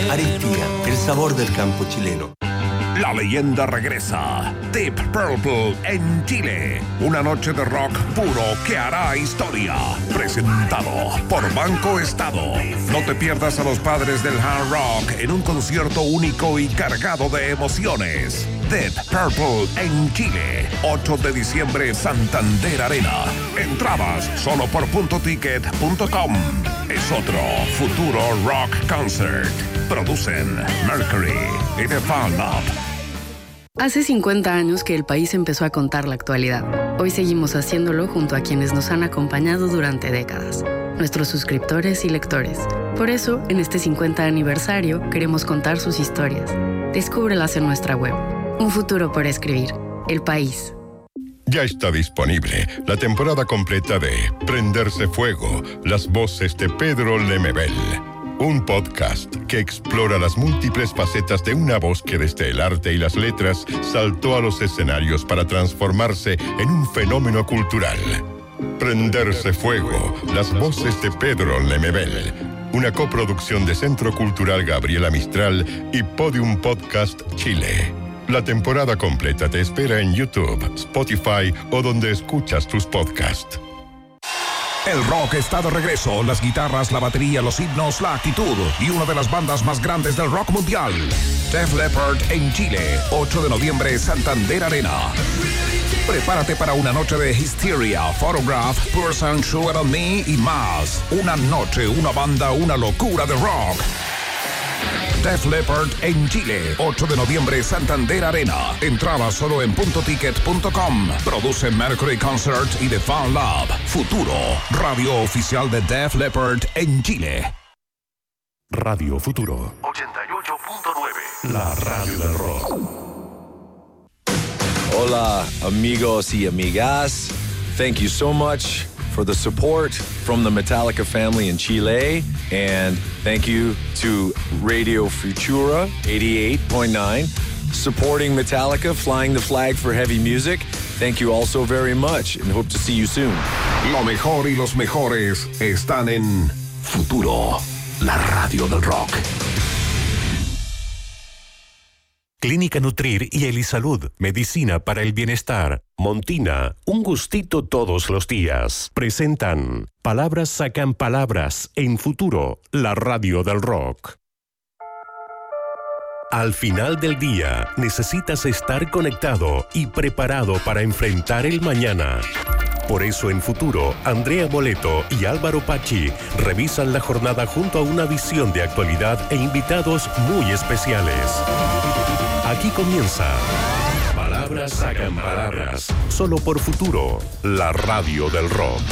Aritzia, el sabor del campo chileno. La leyenda regresa. Deep Purple en Chile. Una noche de rock puro que hará historia. Presentado por Banco Estado. No te pierdas a los padres del hard rock en un concierto único y cargado de emociones. Deep Purple en Chile. 8 de diciembre, Santander Arena. Entradas solo por puntoticket.com. Es otro futuro rock concert. Producen Mercury y The Fan Lab. Hace 50 años que el país empezó a contar la actualidad. Hoy seguimos haciéndolo junto a quienes nos han acompañado durante décadas, nuestros suscriptores y lectores. Por eso, en este 50 aniversario, queremos contar sus historias. Descúbrelas en nuestra web. Un futuro por escribir. El País. Ya está disponible la temporada completa de Prenderse Fuego, las voces de Pedro Lemebel. Un podcast que explora las múltiples facetas de una voz que desde el arte y las letras saltó a los escenarios para transformarse en un fenómeno cultural. Prenderse Fuego, las voces de Pedro Lemebel. Una coproducción de Centro Cultural Gabriela Mistral y Podium Podcast Chile. La temporada completa te espera en YouTube, Spotify o donde escuchas tus podcasts. El rock está de regreso, las guitarras, la batería, los himnos, la actitud y una de las bandas más grandes del rock mundial. Def Leppard en Chile, 8 de noviembre, Santander Arena. Prepárate para una noche de Hysteria, Photograph, Pure Sound Show and Me y más. Una noche, una banda, una locura de rock. Def Leppard en Chile, 8 de noviembre, Santander Arena. Entrada solo en puntoticket.com. Produce Mercury Concert y The Fan Lab. Futuro, radio oficial de Def Leppard en Chile. Radio Futuro 88.9, la radio del rock. Hola, amigos y amigas. Thank you so much for the support from the Metallica family in Chile. And thank you to Radio Futura 88.9, supporting Metallica, flying the flag for heavy music. Thank you all so very much and hope to see you soon. Lo mejor y los mejores están en Futuro, la radio del rock. Clínica Nutrir y Elisalud, medicina para el bienestar. Montina, un gustito todos los días. Presentan Palabras sacan palabras en Futuro, la radio del rock. Al final del día, necesitas estar conectado y preparado para enfrentar el mañana. Por eso en Futuro, Andrea Moleto y Álvaro Pachi revisan la jornada junto a una visión de actualidad e invitados muy especiales. Aquí comienza Palabras sacan palabras, solo por Futuro, la radio del rock.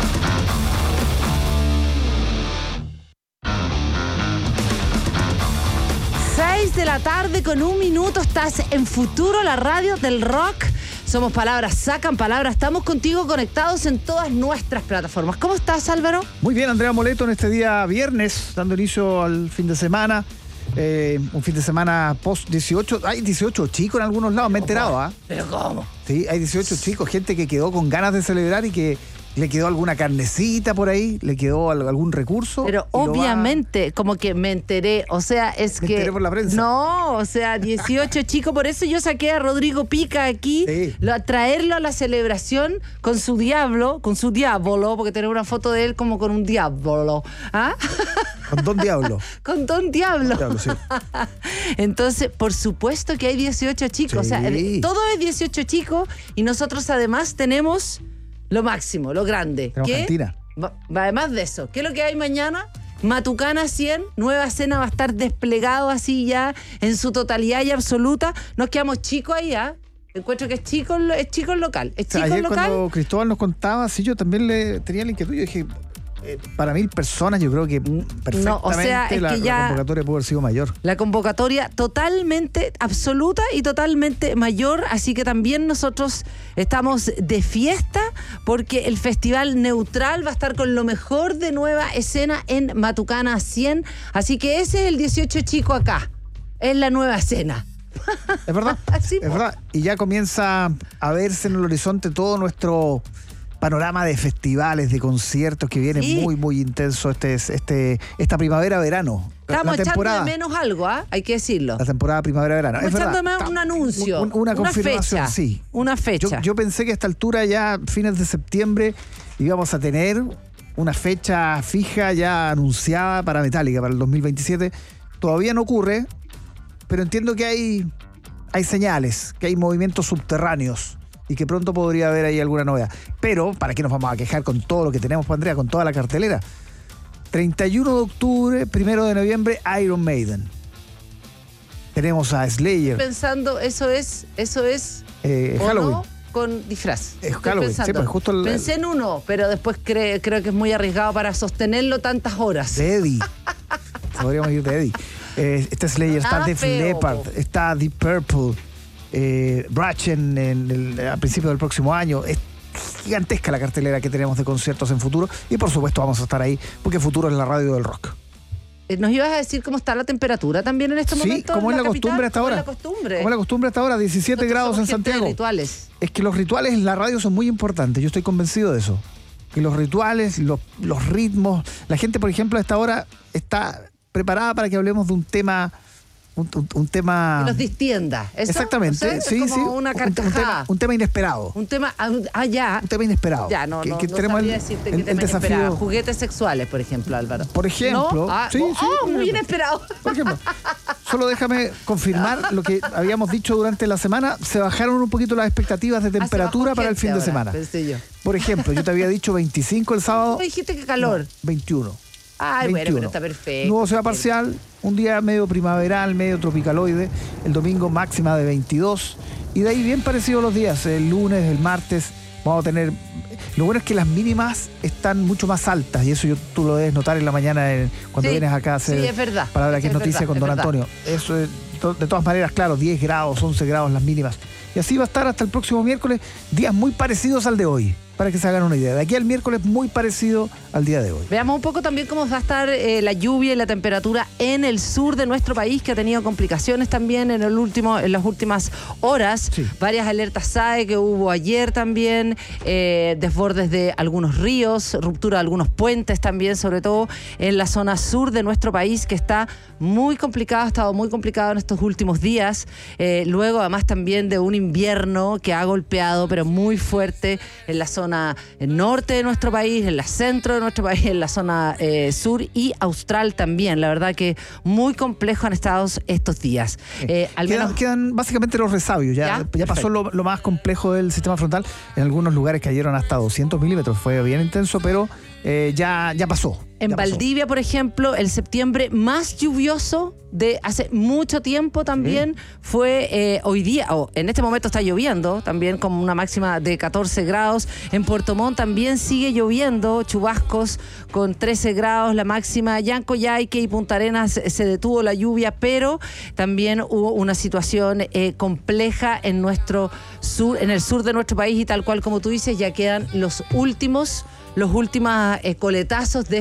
De la tarde con 1 minuto, estás en Futuro, la radio del rock. Somos Palabras sacan palabras, estamos contigo conectados en todas nuestras plataformas. ¿Cómo estás, Álvaro? Muy bien, Andrea Moleto, en este día viernes, dando inicio al fin de semana. Un fin de semana post 18. Hay 18 chicos en algunos lados, me he enterado, ¿ah? ¿Pero cómo? Sí, hay 18 chicos, gente que quedó con ganas de celebrar y que le quedó alguna carnecita por ahí, le quedó algún recurso. Pero obviamente, como que me enteré, o sea, es me que... enteré por la prensa. No, o sea, 18 chicos, por eso yo saqué a Rodrigo Pica aquí, sí. Traerlo a la celebración con su diablo, porque tenemos una foto de él como con un diablo. ¿Ah? Con Don Diablo. Con Don Diablo. Diablo, sí. Entonces, por supuesto que hay 18 chicos, Sí. o sea, todo es 18 chicos y nosotros además tenemos lo máximo, lo grande. Tenemos cantina. Además de eso, ¿qué es lo que hay mañana? Matucana 100, nueva escena, va a estar desplegado así ya en su totalidad y absoluta. Nos quedamos chicos ahí, ¿ah? Encuentro que es chico el local. Es chico Ayer el local. cuando Cristóbal nos contaba, sí, yo también le tenía la inquietud. Yo dije, para 1000 personas yo creo que perfectamente No, o sea, es que ya la convocatoria pudo haber sido mayor. La convocatoria totalmente absoluta y totalmente mayor, así que también nosotros estamos de fiesta porque el Festival Neutral va a estar con lo mejor de nueva escena en Matucana 100, así que ese es el 18 chico acá, es la nueva escena. Es verdad, Sí, es verdad. Y ya comienza a verse en el horizonte todo nuestro panorama de festivales, de conciertos que viene muy, muy intenso esta primavera-verano. Estamos echando de menos algo, hay que decirlo. La temporada primavera-verano. Estamos echando de menos un anuncio, una confirmación, fecha, sí. Una fecha. Yo pensé que a esta altura, ya fines de septiembre, íbamos a tener una fecha fija ya anunciada para Metallica, para el 2027. Todavía no ocurre, pero entiendo que hay señales, que hay movimientos subterráneos y que pronto podría haber ahí alguna novedad. Pero, ¿para qué nos vamos a quejar con todo lo que tenemos, Andrea, con toda la cartelera? 31 de octubre, 1 de noviembre, Iron Maiden. Tenemos a Slayer. Pensando, eso es Halloween. ¿no? Con disfraz. Es Halloween, sí, pues justo Pensé en uno, pero después creo que es muy arriesgado para sostenerlo tantas horas. De Eddie. Podríamos ir de Eddie. Está Slayer, está Def Leppard, está Deep Purple, Brachen a principios del próximo año. Es gigantesca la cartelera que tenemos de conciertos en futuro y por supuesto vamos a estar ahí porque Futuro es la radio del rock. ¿Nos ibas a decir cómo está la temperatura también en este momento? Sí, como es la capital? costumbre hasta ahora. Como es la costumbre hasta ahora, 17 grados en Santiago. Rituales. Es que los rituales en la radio son muy importantes, yo estoy convencido de eso. Que los rituales, los ritmos, la gente, por ejemplo, a esta hora está preparada para que hablemos de un tema... Un tema... Que nos distienda. ¿Eso? Exactamente, ¿No sé? sí, Es como sí. una carcajada. Un tema inesperado. Un tema... ya. Un tema inesperado. Ya, no tenemos sabría decirte qué tema inesperado. Juguetes sexuales, por ejemplo, Álvaro. Por ejemplo. ¿No? Sí, muy inesperado. Por ejemplo. Solo déjame confirmar lo que habíamos dicho durante la semana. Se bajaron un poquito las expectativas de temperatura para el fin de semana. Pensé yo. Por ejemplo, yo te había dicho 25 el sábado. ¿Tú me dijiste que calor? No, 21. Ay, 21. bueno, pero está perfecto. Nubosidad parcial, un día medio primaveral, medio tropicaloide. El domingo máxima de 22. Y de ahí bien parecidos los días. El lunes, el martes, vamos a tener... Lo bueno es que las mínimas están mucho más altas. Y eso tú lo debes notar en la mañana cuando vienes acá a hacer... Sí, es verdad. Palabra que es noticia verdad, con don Antonio. Eso es, de todas maneras, claro, 10 grados, 11 grados las mínimas. Y así va a estar hasta el próximo miércoles. Días muy parecidos al de hoy. Para que se hagan una idea. De aquí al miércoles muy parecido al día de hoy. Veamos un poco también cómo va a estar la lluvia y la temperatura en el sur de nuestro país, que ha tenido complicaciones también en las últimas horas. Sí. Varias alertas SAE que hubo ayer también, desbordes de algunos ríos, ruptura de algunos puentes también, sobre todo en la zona sur de nuestro país, que está muy complicado, ha estado muy complicado en estos últimos días. Luego, además, también de un invierno que ha golpeado, pero muy fuerte, en la zona norte de nuestro país, en la centro de nuestro país, en la zona sur y austral también. La verdad que muy complejo han estado estos días. Quedan básicamente los resabios. Ya pasó lo más complejo del sistema frontal. En algunos lugares cayeron hasta 200 milímetros. Fue bien intenso, pero ya pasó. En Valdivia, por ejemplo, el septiembre más lluvioso de hace mucho tiempo también fue hoy día, en este momento está lloviendo, también con una máxima de 14 grados. En Puerto Montt también sigue lloviendo, chubascos con 13 grados la máxima. Ya en Coyhaique y Punta Arenas se detuvo la lluvia, pero también hubo una situación compleja en nuestro sur, en el sur de nuestro país, y tal cual como tú dices, ya quedan los últimos coletazos de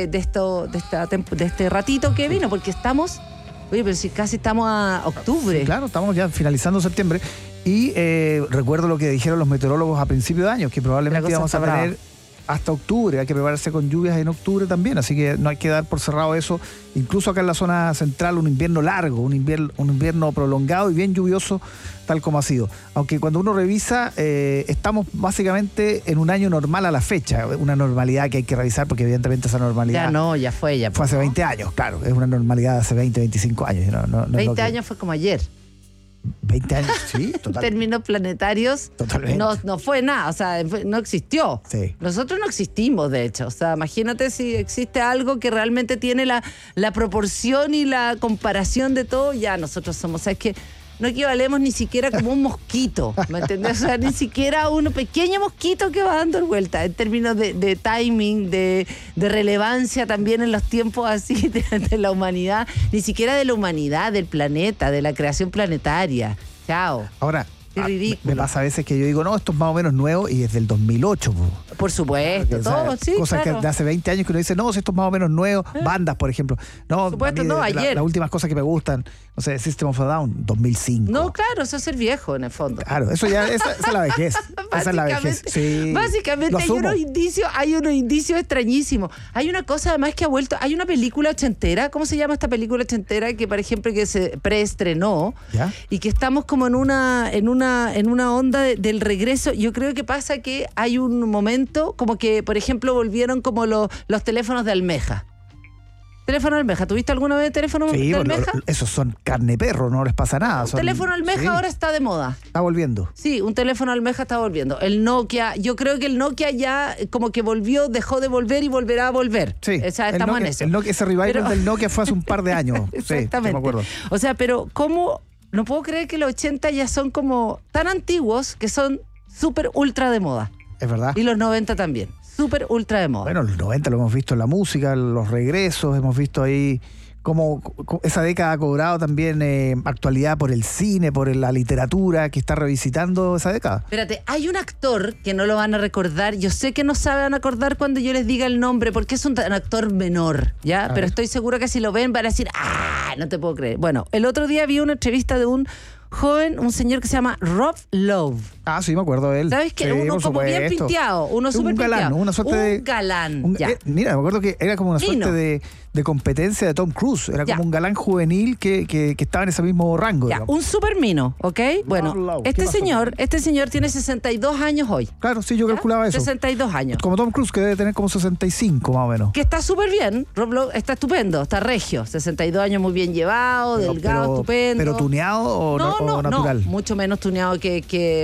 este ratito que vino, porque estamos, pero si casi estamos a octubre. Sí, claro, estamos ya finalizando septiembre y recuerdo lo que dijeron los meteorólogos a principio de año, que probablemente íbamos a tener hasta octubre. Hay que prepararse con lluvias en octubre también, así que no hay que dar por cerrado eso. Incluso acá en la zona central, un invierno largo, un invierno prolongado y bien lluvioso, tal como ha sido. Aunque cuando uno revisa, estamos básicamente en un año normal a la fecha, una normalidad que hay que revisar, porque evidentemente esa normalidad... Ya fue hace 20 años, claro, es una normalidad de hace 20, 25 años. No 20 años fue como ayer. 20 años, sí, total. En términos planetarios, totalmente. No fue nada, o sea, no existió. Sí. Nosotros no existimos, de hecho. O sea, imagínate si existe algo que realmente tiene la proporción y la comparación de todo, ya nosotros somos, ¿sabes qué? No equivalemos ni siquiera como un mosquito, ¿me entendés? O sea, ni siquiera un pequeño mosquito que va dando vuelta en términos de timing, de relevancia también en los tiempos así de la humanidad, ni siquiera de la humanidad, del planeta, de la creación planetaria. Chao. Ahora, Qué ridículo. Me pasa a veces que yo digo, no, esto es más o menos nuevo y es del 2008. Por supuesto, todo, sí, cosas claro. que de hace 20 años que uno dice, no, si esto es más o menos nuevo. Bandas, por ejemplo. No, Por supuesto, a mí no, ayer. Las últimas cosas que me gustan, no sé, System of a Down, 2005. No, claro, eso es ser viejo en el fondo. Claro, eso ya, esa es la vejez. Esa es la vejez. Sí, básicamente lo hay asumo. unos indicios extrañísimos. Hay una cosa además que ha vuelto, hay una película ochentera, ¿cómo se llama esta película ochentera? Que por ejemplo que se preestrenó ¿Ya? y que estamos como en una onda del regreso. Yo creo que pasa que hay un momento como que, por ejemplo, volvieron como los teléfonos de almeja. Teléfono de almeja, ¿tuviste alguna vez teléfono Sí, de porque almeja? esos son carne de perro, no les pasa nada. Un teléfono de almeja sí, ahora está de moda. está volviendo. Sí, un teléfono almeja está volviendo. El Nokia, yo creo que el Nokia ya como que volvió, dejó de volver y volverá a volver. Sí, O sea, el estamos Nokia, en eso. el Nokia, ese revival Pero- del Nokia fue hace un par de años. Sí, Exactamente. me acuerdo. O sea, pero ¿cómo? No puedo creer que los 80 ya son como tan antiguos que son súper ultra de moda. Es verdad. Y los 90 también. Súper ultra de moda. Bueno, los 90 lo hemos visto en la música, los regresos, hemos visto ahí cómo esa década ha cobrado también actualidad por el cine, por la literatura, que está revisitando esa década. Espérate, hay un actor que no lo van a recordar. Yo sé que no saben acordar cuando yo les diga el nombre, porque es un actor menor, ¿ya? A Pero ver. estoy segura que si lo ven van a decir, ¡ah! No te puedo creer. Bueno, el otro día vi una entrevista de un joven, un señor que se llama Rob Love. Ah, sí, me acuerdo de él. ¿Sabes qué? Sí, Uno por como bien supuesto. pinteado, uno súper Un galán, pinteado. una suerte de... Un galán, ya. Mira, me acuerdo que era como una Fino. suerte de competencia de Tom Cruise. Era Ya. como un galán juvenil que estaba en ese mismo rango. Ya, digamos. un super mino, ¿ok? Bueno, Love. ¿Qué este pasó? señor tiene 62 años hoy. Claro, sí, yo ¿ya? calculaba eso. 62 años. Como Tom Cruise, que debe tener como 65 más o menos. Que está súper bien, Rob Lowe está estupendo, está regio, 62 años muy bien llevado, delgado, estupendo. ¿Pero tuneado o, o natural? Mucho menos tuneado que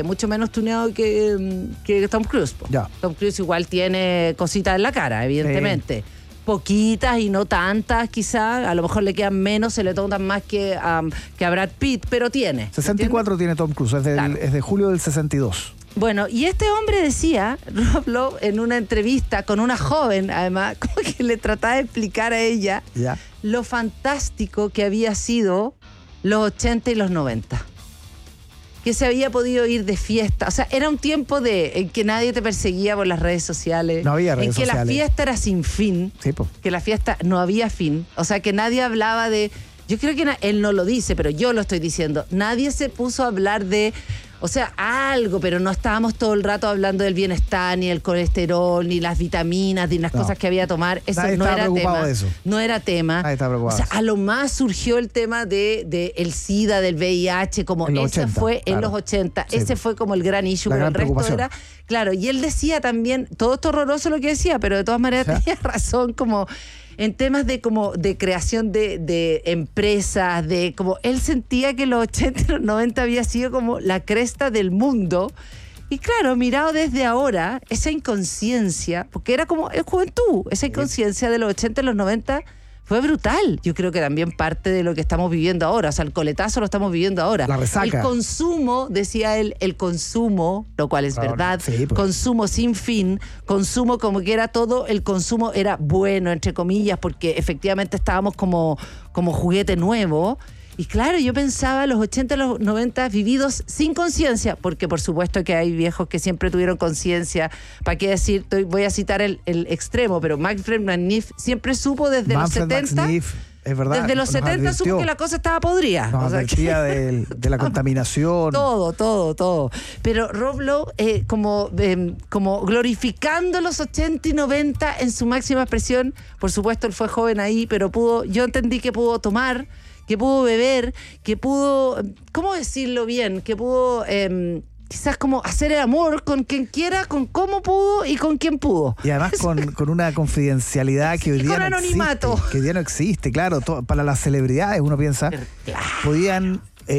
Tom Cruise. Po. Ya. Tom Cruise igual tiene cositas en la cara, evidentemente. Poquitas y no tantas, quizá. A lo mejor le quedan menos, se le toman más que a Brad Pitt, pero tiene. 64 tiene Tom Cruise, Claro. es de julio del 62. Bueno, y este hombre decía, Rob Lowe, en una entrevista con una joven, además, como que le trataba de explicar a ella Ya. lo fantástico que había sido los 80 y los 90. Que se había podido ir de fiesta. O sea, era un tiempo en que nadie te perseguía por las redes sociales. No había redes en que sociales. la fiesta era sin fin. Sí, pues. Que la fiesta no había fin. O sea, que nadie hablaba de... Yo creo que él no lo dice, pero yo lo estoy diciendo. Nadie se puso a hablar de... O sea, algo, pero no estábamos todo el rato hablando del bienestar, ni el colesterol, ni las vitaminas, ni las No. cosas que había que tomar. Eso Nadie no estaba era preocupado tema. de eso. No era tema. Nadie estaba preocupado O sea, de eso. a lo más surgió el tema de el SIDA, del VIH, como En los ese 80, fue en claro. los 80. Sí. Ese fue como el gran issue, La pero gran el resto preocupación. era... Claro, y él decía también, todo esto horroroso lo que decía, pero de todas maneras ¿Ya? tenía razón, como en temas de como de creación de empresas, de como él sentía que los 80 y los 90 había sido como la cresta del mundo. Y claro, mirado desde ahora, esa inconsciencia, porque era como en juventud, esa inconsciencia de los 80 y los 90 fue brutal. Yo creo que también parte de lo que estamos viviendo ahora, o sea, el coletazo lo estamos viviendo ahora. La resaca. El consumo, decía él, el consumo, lo cual es Claro, verdad, sí, pues. consumo sin fin, consumo como que era todo, el consumo era bueno, entre comillas, porque efectivamente estábamos como juguete nuevo. Y claro, yo pensaba los 80 y los 90 vividos sin conciencia, porque por supuesto que hay viejos que siempre tuvieron conciencia. ¿Para qué decir? Voy a citar el extremo, pero Manfred McNiff siempre supo desde Manfred los 70. McNiff, es verdad. Desde los nos 70 supo advirtió. que la cosa estaba podrida. Nos O sea, advertía de la contaminación. todo. Pero Rob Lowe, como glorificando los 80 y 90 en su máxima expresión. Por supuesto, él fue joven ahí, pero yo entendí que pudo tomar, que pudo beber, que pudo, ¿cómo decirlo bien? Que pudo quizás como hacer el amor con quien quiera, con cómo pudo y con quien pudo. Y además con una confidencialidad que hoy Y día con no anonimato. existe. Que hoy día no existe, claro. Para las celebridades, uno piensa, podían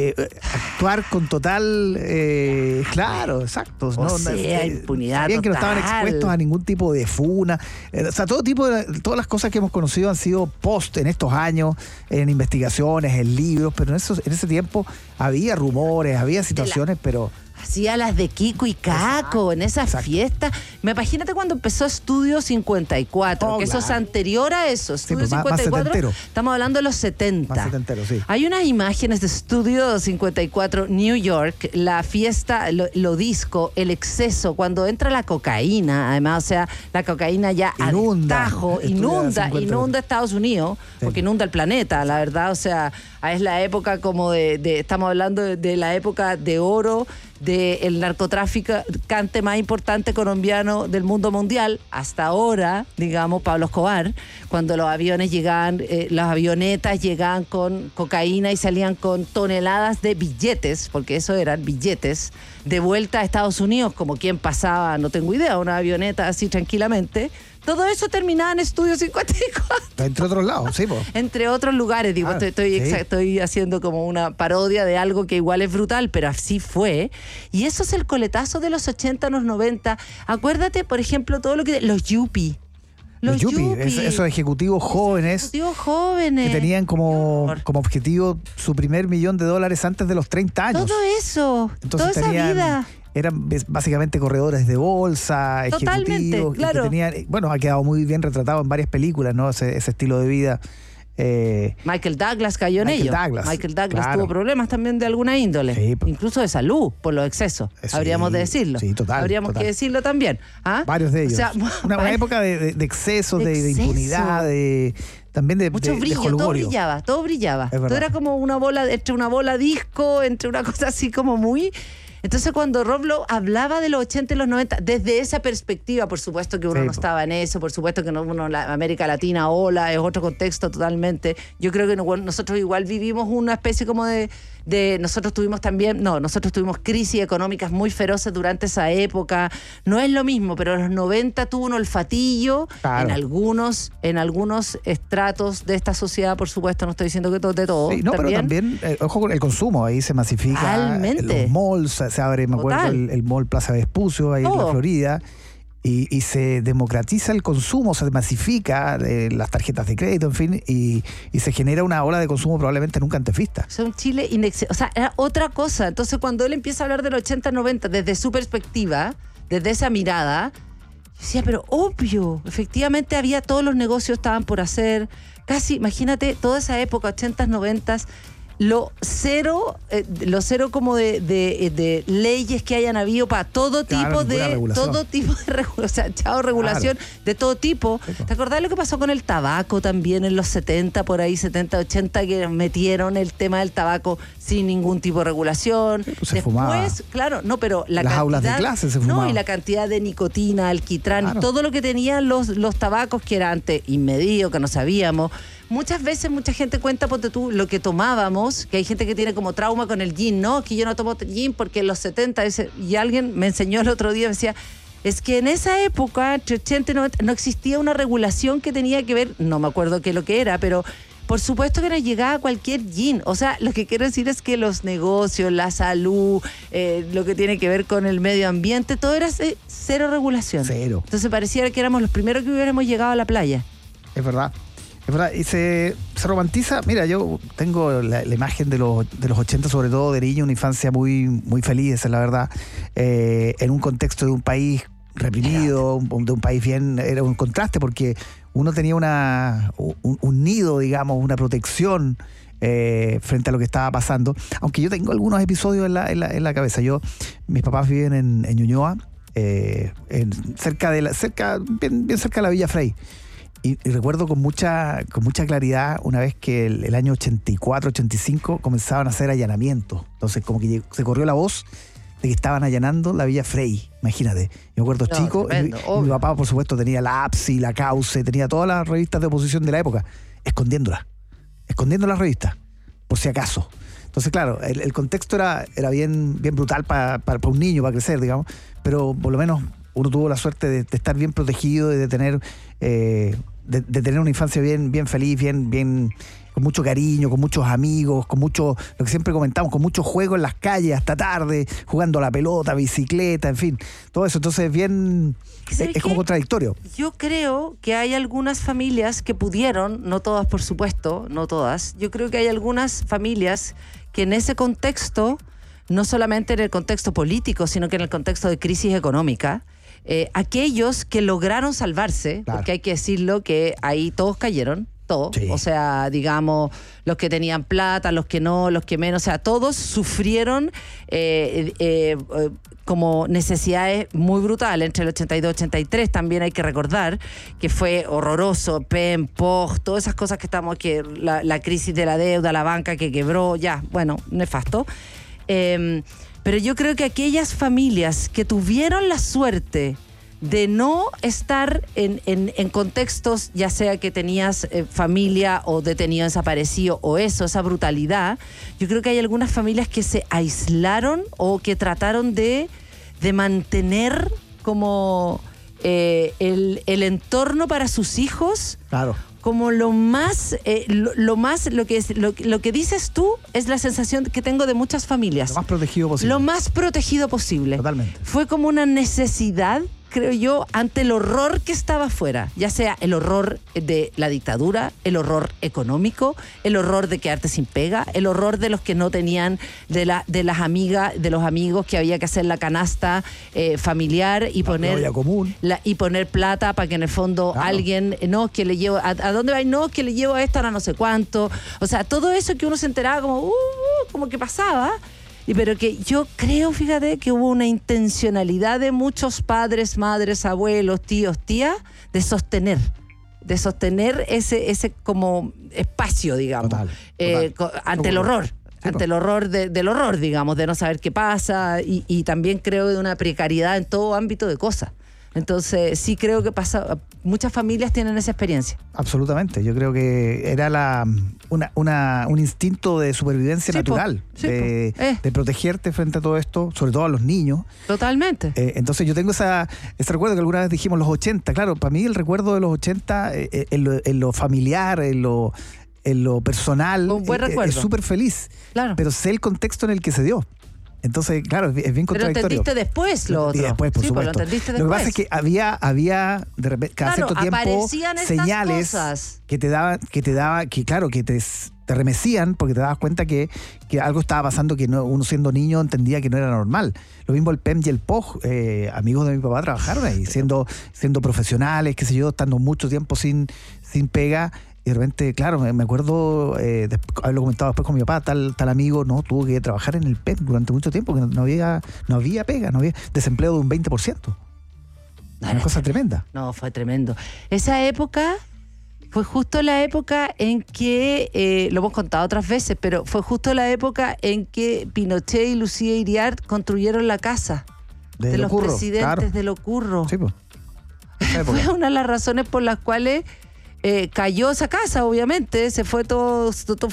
actuar con total... claro, exacto. Impunidad sabían que no estaban total. expuestos a ningún tipo de funa. O sea, todas las cosas que hemos conocido han sido post en estos años, en investigaciones, en libros, pero en ese tiempo había rumores, había situaciones, pero Hacía las de Kiko y Caco en esas fiestas. Imagínate cuando empezó Estudio 54, que eso es anterior a eso. Estudio 54, estamos hablando de los 70. Más setentero, sí. Hay unas imágenes de Estudio 54, New York, la fiesta, lo disco, el exceso, cuando entra la cocaína, además, o sea, la cocaína ya inunda, al tajo, inunda Estados Unidos, porque inunda el planeta, la verdad, o sea, es la época como estamos hablando de la época de oro del narcotraficante más importante colombiano del mundo mundial, hasta ahora, digamos, Pablo Escobar, cuando los aviones llegaban, las avionetas llegaban con cocaína y salían con toneladas de billetes, porque eso eran billetes, de vuelta a Estados Unidos, como quien pasaba, no tengo idea, una avioneta así tranquilamente. Todo eso terminaba en Estudio 54. Entre otros lados, sí, po. Entre otros lugares, digo, estoy haciendo como una parodia de algo que igual es brutal, pero así fue. Y eso es el coletazo de los 80, los 90. Acuérdate, por ejemplo, todo lo que... Los Yuppie. Los Yuppie, esos ejecutivos jóvenes. Que tenían como objetivo su primer $1 millón antes de los 30 años. Todo eso, entonces toda esa vida. Eran básicamente corredores de bolsa, ejecutivos. Claro. Que tenían, bueno, ha quedado muy bien retratado en varias películas, ¿no? Ese estilo de vida. Michael Douglas cayó en ello. Michael Douglas tuvo problemas también de alguna índole, sí, incluso de salud, por los excesos, habríamos de decirlo. Sí, total. Habríamos que decirlo también. Varios de ellos. O sea, una época de excesos, de impunidad, también de mucho brillo, todo brillaba. Todo era como una bola, entre una bola disco, entre una cosa así como muy... Entonces, cuando Rob Lowe hablaba de los 80 y los 90, desde esa perspectiva, por supuesto que uno no estaba en eso, por supuesto que la América Latina, es otro contexto totalmente. Yo creo que nosotros igual vivimos una especie como nosotros tuvimos crisis económicas muy feroces durante esa época. No es lo mismo, pero en los 90 tuvo un olfatillo en algunos estratos de esta sociedad, por supuesto, no estoy diciendo que de todo. Sí, pero también, ojo con el consumo, ahí se masifica. Realmente. Los malls, se abre, me acuerdo, el mall Plaza Vespucio, ahí en la Florida. Y se democratiza el consumo, se masifica las tarjetas de crédito, en fin, y se genera una ola de consumo probablemente nunca antes vista. O sea, un Chile era otra cosa. Entonces, cuando él empieza a hablar del 80-90 desde su perspectiva, desde esa mirada, yo decía, pero obvio, efectivamente todos los negocios estaban por hacer, casi, imagínate, toda esa época, 80s, 90s, lo cero como de leyes que hayan habido para todo tipo de regulación de todo tipo. ¿Te acordás lo que pasó con el tabaco también en los 70, por ahí 70, 80, que metieron el tema del tabaco sin ningún tipo de regulación? Se fumaba. Claro, no, pero las aulas de clase se fumaba. No, y la cantidad de nicotina, alquitrán, y todo lo que tenían los tabacos, que era antes inmedido, que no sabíamos. Muchas veces mucha gente cuenta, ponte tú, lo que tomábamos, que hay gente que tiene como trauma con el gin, ¿no? Que yo no tomo gin porque en los 70, y alguien me enseñó el otro día, me decía, es que en esa época, entre 80 y 90, no existía una regulación que tenía que ver, no me acuerdo qué lo que era, pero por supuesto que no llegaba cualquier gin. O sea, lo que quiero decir es que los negocios, la salud, lo que tiene que ver con el medio ambiente, todo era cero regulación. Cero. Entonces pareciera que éramos los primeros que hubiéramos llegado a la playa. Es verdad. Y se romantiza. Mira, yo tengo la imagen de los 80, sobre todo de niño, una infancia muy, muy feliz, esa es la verdad, en un contexto de un país reprimido, de un país bien, era un contraste porque uno tenía un nido, digamos, una protección frente a lo que estaba pasando, aunque yo tengo algunos episodios en la cabeza. Mis papás viven en Ñuñoa, bien cerca de la Villa Frey. Y recuerdo con mucha claridad una vez que el año 84, 85 comenzaban a hacer allanamientos. Entonces como que se corrió la voz de que estaban allanando la Villa Frey, imagínate. Yo me acuerdo chico, y mi papá por supuesto tenía la APSI, la Cauce, tenía todas las revistas de oposición de la época, escondiendo las revistas, por si acaso. Entonces claro, el contexto era bien brutal para un niño, para crecer, digamos, pero por lo menos uno tuvo la suerte de estar bien protegido y de tener una infancia bien feliz, bien con mucho cariño, con muchos amigos, con mucho, lo que siempre comentamos, con mucho juego en las calles hasta tarde, jugando a la pelota, bicicleta, en fin, todo eso. Entonces es como contradictorio. Yo creo que hay algunas familias que pudieron, no todas por supuesto, no todas, yo creo que hay algunas familias que en ese contexto no solamente en el contexto político, sino que en el contexto de crisis económica, aquellos que lograron salvarse, Claro. porque hay que decirlo que ahí todos cayeron, todos, Sí. o sea, digamos, los que tenían plata, los que no, los que menos, o sea, todos sufrieron como necesidades muy brutales entre el 82 y 83. También hay que recordar que fue horroroso, PEM, POG, todas esas cosas que estamos, que la crisis de la deuda, la banca que quebró, ya, bueno, nefasto. Pero yo creo que aquellas familias que tuvieron la suerte de no estar en contextos, ya sea que tenías familia o detenido desaparecido o esa brutalidad, yo creo que hay algunas familias que se aislaron o que trataron de mantener como el entorno para sus hijos. Claro. Como lo que dices tú es la sensación que tengo de muchas familias. Lo más protegido posible. Lo más protegido posible. Totalmente. Fue como una necesidad, creo yo, ante el horror que estaba afuera, ya sea el horror de la dictadura, el horror económico, el horror de quedarte sin pega, el horror de los que no tenían, de las amigas, de los amigos que había que hacer la canasta familiar y poner olla común. y poner plata para que en el fondo Claro. alguien, no, que le llevo, ¿a dónde va? No, que le llevo a esto, ahora no sé cuánto. O sea, todo eso que uno se enteraba como que pasaba. Pero que yo creo, fíjate, que hubo una intencionalidad de muchos padres, madres, abuelos, tíos, tías, de sostener ese como espacio, digamos, Total. ante el horror. Sí, Ante el horror del horror, digamos, de no saber qué pasa y también creo de una precariedad en todo ámbito de cosas. Entonces, sí creo que muchas familias tienen esa experiencia. Absolutamente. Yo creo que era un instinto de supervivencia Sí, natural, de protegerte frente a todo esto, sobre todo a los niños. Totalmente. Entonces yo tengo ese recuerdo que alguna vez dijimos los 80. Claro, para mí el recuerdo de los 80 en lo familiar, en lo personal, Un buen recuerdo. es súper feliz. Claro. Pero sé el contexto en el que se dio. Entonces, claro, es bien Pero contradictorio. entendiste después lo otro. Y después, por sí, supuesto. Pues lo entendiste Lo después. que pasa es que había de repente, cada Claro, cierto tiempo aparecían estas señales cosas. que te remecían porque te dabas cuenta que algo estaba pasando que uno siendo niño entendía que no era normal. Lo mismo el PEM y el POG, amigos de mi papá trabajaron ahí, siendo profesionales, qué sé yo, estando mucho tiempo sin pega. Y de repente, claro, me acuerdo haberlo comentado después con mi papá, tal amigo tuvo que trabajar en el PEM durante mucho tiempo, que no había pega, no había desempleo de un 20%. Una cosa tremenda. No, fue tremendo. Esa época fue justo la época en que, lo hemos contado otras veces, pero fue justo la época en que Pinochet y Lucía Iriart construyeron la casa de los Locurro, presidentes claro. de Locurro. Sí, pues. Esa época. Fue una de las razones por las cuales cayó esa casa, obviamente, se fue todo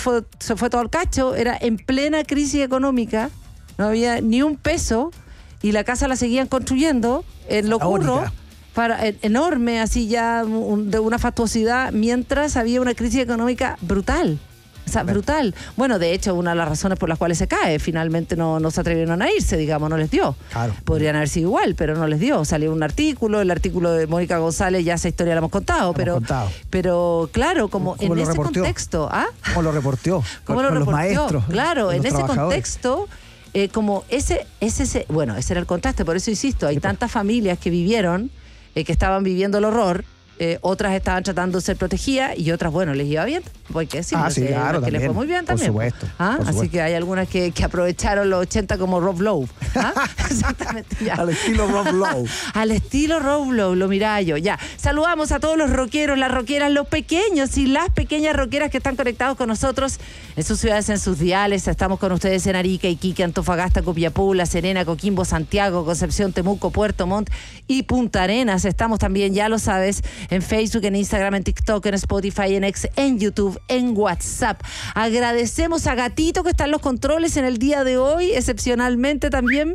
al cacho, era en plena crisis económica, no había ni un peso y la casa la seguían construyendo en Locurro, enorme, así ya de una fastuosidad, mientras había una crisis económica brutal. O sea, brutal. Bueno, de hecho, una de las razones por las cuales se cae, finalmente no se atrevieron a irse, digamos, no les dio. Claro. Podrían haber sido igual, pero no les dio. Salió un artículo, el artículo de Mónica González, ya esa historia la hemos contado, pero claro, como en ese contexto. ¿Ah? ¿Cómo lo reporteó? ¿Cómo lo con reportó? los maestros. Claro, en ese trabajadores. contexto, como ese, bueno, ese era el contraste, por eso insisto, hay tantas familias que vivieron, que estaban viviendo el horror. Otras estaban tratando de ser protegidas y otras, bueno, les iba bien, hay que decirlo. Sí, claro, que les fue muy bien también. Por supuesto. Así que hay algunas que aprovecharon los 80 como Rob Lowe. Exactamente. Ya. Al estilo Rob Lowe. Al estilo Rob Lowe, lo miraba yo. Ya. Saludamos a todos los rockeros, las rockeras, los pequeños y las pequeñas rockeras que están conectados con nosotros en sus ciudades, en sus diales. Estamos con ustedes en Arica, Iquique, Antofagasta, Copiapó, La Serena, Coquimbo, Santiago, Concepción, Temuco, Puerto Montt y Punta Arenas. Estamos también, ya lo sabes, en Facebook, en Instagram, en TikTok, en Spotify, en X, en YouTube, en WhatsApp. Agradecemos a Gatito que está en los controles en el día de hoy, excepcionalmente también.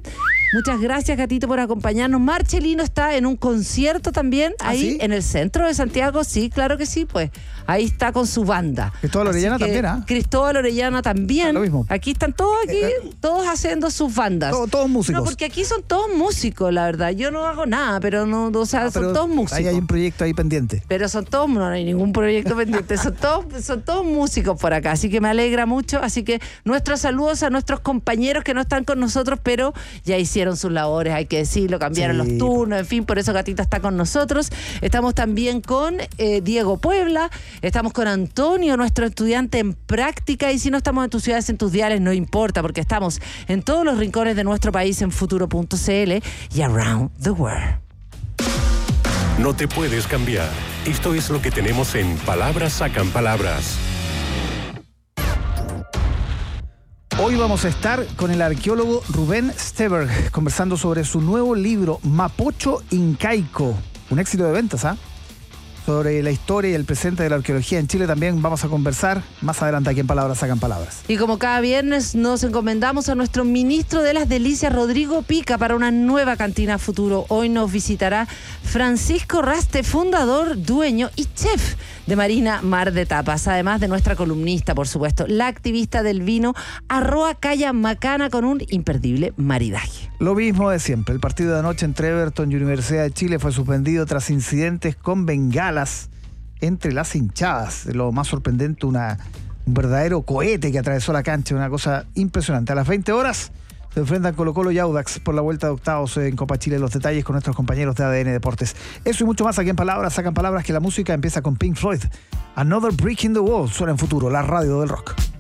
Muchas gracias, Gatito, por acompañarnos. Marcelino está en un concierto también, ahí ¿sí? en el centro de Santiago. Sí, claro que sí, pues. Ahí está con su banda. Cristóbal Orellana también, ¿ah? Cristóbal Orellana también. Lo mismo. Aquí están todos todos haciendo sus bandas. Todos músicos. No, porque aquí son todos músicos, la verdad. Yo no hago nada, pero no, o sea, son todos músicos. Ahí hay un proyecto ahí pendiente. Pero son todos, no hay ningún proyecto pendiente, son todos músicos por acá, así que me alegra mucho. Así que nuestros saludos a nuestros compañeros que no están con nosotros, pero ya hicieron sus labores, hay que decirlo, cambiaron los turnos, en fin, por eso Gatito está con nosotros. Estamos también con Diego Puebla, estamos con Antonio, nuestro estudiante en práctica, y si no estamos en tus ciudades, en tus diales, no importa, porque estamos en todos los rincones de nuestro país en futuro.cl y around the world. No te puedes cambiar. Esto es lo que tenemos en Palabras Sacan Palabras. Hoy vamos a estar con el arqueólogo Rubén Steberg conversando sobre su nuevo libro Mapocho Incaico. Un éxito de ventas, ¿ah? Sobre la historia y el presente de la arqueología en Chile también vamos a conversar más adelante aquí en Palabras Sacan Palabras. Y como cada viernes nos encomendamos a nuestro ministro de las Delicias, Rodrigo Pica, para una nueva cantina futuro. Hoy nos visitará Francisco Raste, fundador, dueño y chef de Marina Mar de Tapas, además de nuestra columnista, por supuesto, la activista del vino, Arroa Calla Macana, con un imperdible maridaje. Lo mismo de siempre. El partido de anoche entre Everton y Universidad de Chile fue suspendido tras incidentes con bengalas entre las hinchadas. Lo más sorprendente, un verdadero cohete que atravesó la cancha, una cosa impresionante. A las 20 horas se enfrentan Colo-Colo y Audax por la vuelta de octavos en Copa Chile. Los detalles con nuestros compañeros de ADN Deportes. Eso y mucho más aquí en Palabras Sacan Palabras, que la música empieza con Pink Floyd. Another Brick in the Wall suena en Futuro, la radio del rock.